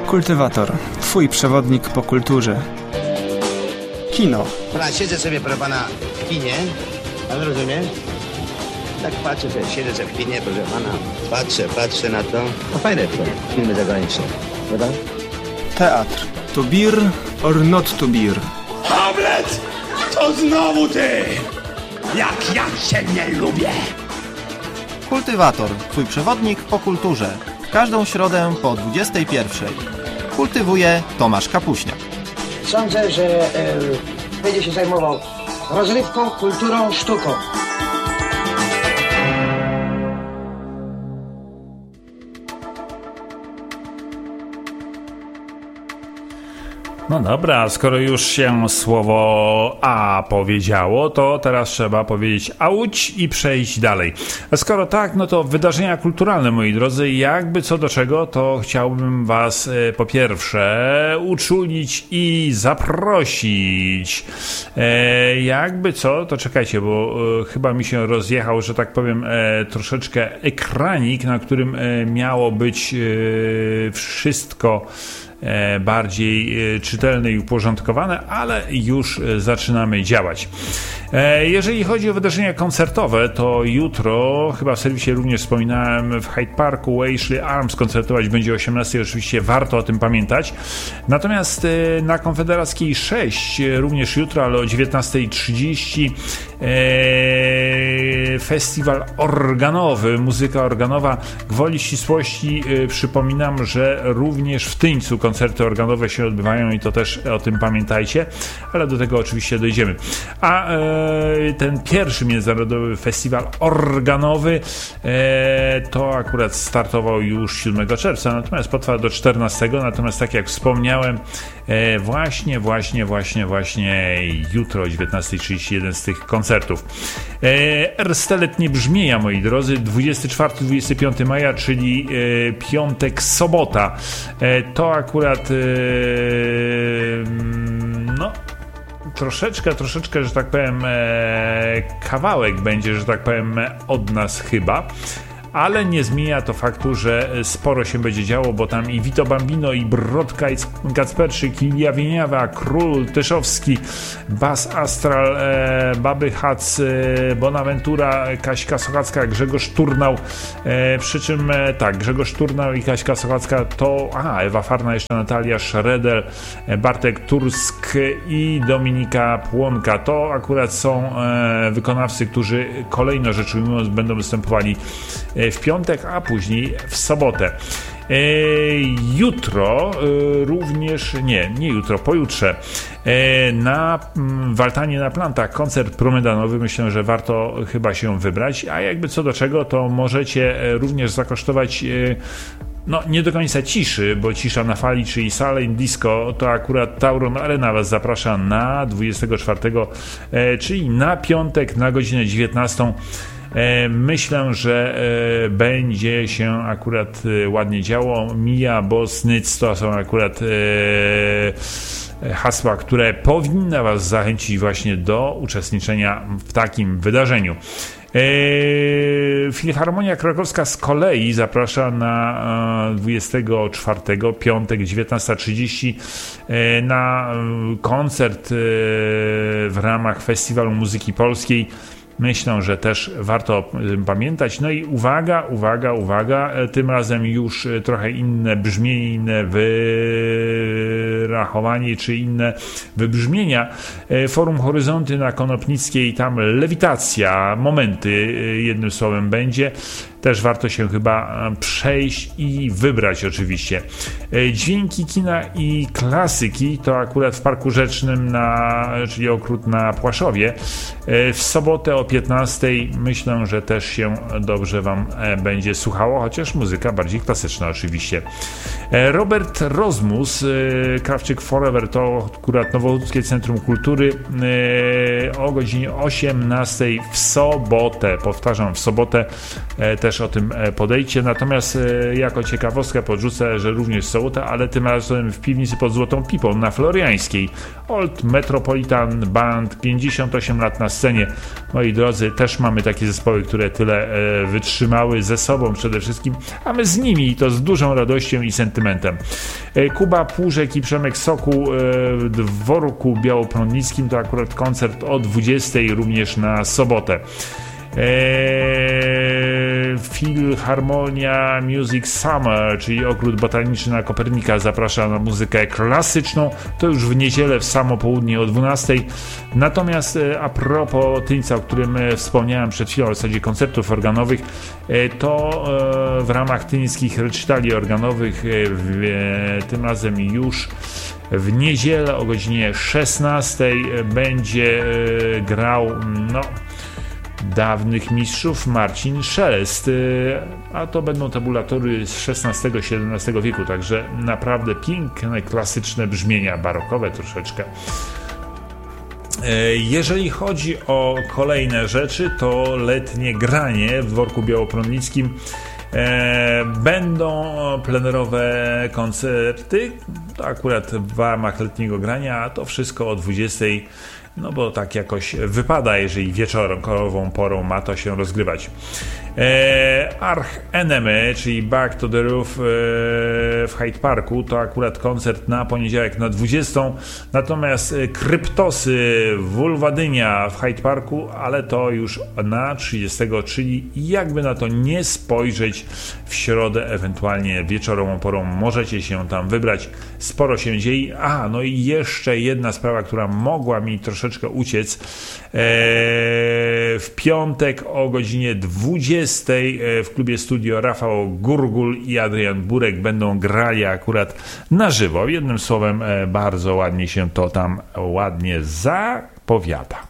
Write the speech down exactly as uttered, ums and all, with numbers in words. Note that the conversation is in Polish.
Kultywator. Twój przewodnik po kulturze. Kino. Pana, siedzę sobie, proszę pana, w kinie. Pan rozumie? Tak patrzę sobie, siedzę sobie w kinie, proszę pana. Patrzę, patrzę na to. No fajne to, filmy zagraniczne. Prawda? Teatr. To beer or not to beer? Hamlet! To znowu ty! Jak ja cię nie lubię! Kultywator. Twój przewodnik po kulturze. Każdą środę po dwudziestej pierwszej. Kultywuje Tomasz Kapuśniak. Sądzę, że e, będzie się zajmował rozrywką, kulturą, sztuką. No dobra, skoro już się słowo A powiedziało, to teraz trzeba powiedzieć auć i przejść dalej. A skoro tak, no to wydarzenia kulturalne, moi drodzy, jakby co do czego, to chciałbym was e, po pierwsze uczulić i zaprosić. E, jakby co, to czekajcie, bo e, chyba mi się rozjechał, że tak powiem, e, troszeczkę ekranik, na którym e, miało być e, wszystko bardziej czytelne i uporządkowane, ale już zaczynamy działać. Jeżeli chodzi o wydarzenia koncertowe, to jutro, chyba w serwisie również wspominałem, w Hyde Parku Ashley Arms koncertować będzie o osiemnastej, oczywiście warto o tym pamiętać. Natomiast na Konfederackiej sześć, również jutro, ale o dziewiętnastej trzydzieści, festiwal organowy, muzyka organowa. Gwoli ścisłości przypominam, że również w Tyńcu koncerty organowe się odbywają i to też o tym pamiętajcie, ale do tego oczywiście dojdziemy. A e, ten pierwszy międzynarodowy festiwal organowy e, to akurat startował już siódmego czerwca, natomiast potrwa do czternastego, natomiast tak jak wspomniałem, e, właśnie, właśnie, właśnie, właśnie jutro o dziewiętnastej trzydzieści jeden z tych koncertów. E, Erstelet nie brzmieja, moi drodzy, dwudziestego czwartego do dwudziestego piątego maja, czyli e, piątek, sobota. E, to akurat e, no troszeczkę, troszeczkę, że tak powiem, e, kawałek będzie, że tak powiem, od nas chyba. Ale nie zmienia to faktu, że sporo się będzie działo, bo tam i Vito Bambino, i Brodka, i Kacperczyk, i Ilia Wieniawa, Król Tyszowski, Bas Astral, e, Baby Hac, e, Bonaventura, Kaśka Sochacka, Grzegorz Turnał, e, przy czym e, tak, Grzegorz Turnał i Kaśka Sochacka to, aha, Ewa Farna, jeszcze Natalia Szredel, e, Bartek Tursk i Dominika Płonka. To akurat są e, wykonawcy, którzy kolejno rzecz ujmując będą występowali w piątek, a później w sobotę. E, jutro e, również, nie, nie jutro, pojutrze e, na m, w Altanie na Plantach koncert promedanowy. Myślę, że warto chyba się wybrać, a jakby co do czego, to możecie e, również zakosztować e, no nie do końca ciszy, bo cisza na fali, czyli Silent Disco, to akurat Tauron Arena was zaprasza na dwudziestego czwartego, e, czyli na piątek na godzinę dziewiętnastą. Myślę, że będzie się akurat ładnie działo. Mija, Boss, Nyc to są akurat hasła, które powinny was zachęcić właśnie do uczestniczenia w takim wydarzeniu. Filharmonia Krakowska z kolei zaprasza na dwudziestego czwartego, piątek, dziewiętnasta trzydzieści na koncert w ramach Festiwalu Muzyki Polskiej. Myślę, że też warto pamiętać. No i uwaga, uwaga, uwaga, tym razem już trochę inne brzmienie, inne wyrachowanie, czy inne wybrzmienia. Forum Horyzonty na Konopnickiej, tam lewitacja, momenty, jednym słowem będzie. Też warto się chyba przejść i wybrać oczywiście. Dźwięki kina i klasyki to akurat w Parku Rzecznym, na, czyli Okrut na Płaszowie. W sobotę o piętnastej myślę, że też się dobrze wam będzie słuchało, chociaż muzyka bardziej klasyczna oczywiście. Robert Rozmus, Krawczyk Forever, to akurat Nowochódzkie Centrum Kultury o godzinie osiemnastej w sobotę, powtarzam, w sobotę też też o tym podejdźcie. Natomiast jako ciekawostkę podrzucę, że również sobota, ale tym razem w piwnicy pod Złotą Pipą na Floriańskiej. Old Metropolitan Band, pięćdziesiąt osiem lat na scenie. Moi drodzy, też mamy takie zespoły, które tyle wytrzymały ze sobą przede wszystkim, a my z nimi i to z dużą radością i sentymentem. Kuba Płużek i Przemek Sokół w Dworku Białoprądnickim to akurat koncert o dwudziestej również na sobotę. Eee, Filharmonia Music Summer, czyli Ogród Botaniczny na Kopernika, zaprasza na muzykę klasyczną, to już w niedzielę w samo południe o dwunastej. Natomiast e, a propos Tyńca, o którym e, wspomniałem przed chwilą, w zasadzie koncertów organowych, e, to e, w ramach tyńskich recitali organowych e, w, e, tym razem już w niedzielę o godzinie szesnastej będzie e, grał no dawnych mistrzów Marcin Szelest, a to będą tabulatory z szesnastego siedemnastego wieku, także naprawdę piękne, klasyczne brzmienia, barokowe troszeczkę. Jeżeli chodzi o kolejne rzeczy, to letnie granie w Dworku Białoprądnickim. Będą plenerowe koncerty, to akurat w ramach letniego grania, a to wszystko o dwudziestej. No bo tak jakoś wypada, jeżeli wieczorową porą ma to się rozgrywać. E, Arch Enemy, czyli Back to the Roof e, w Hyde Parku, to akurat koncert na poniedziałek na dwudziestą. Natomiast Kryptosy Wulwadynia w Hyde Parku, ale to już na trzydziestego, czyli jakby na to nie spojrzeć, w środę ewentualnie wieczorową porą możecie się tam wybrać. Sporo się dzieje. A, no i jeszcze jedna sprawa, która mogła mi troszeczkę uciec. W piątek o godzinie dwudziestej w klubie Studio Rafał Gurgul i Adrian Burek będą grali akurat na żywo. Jednym słowem bardzo ładnie się to tam ładnie zapowiada.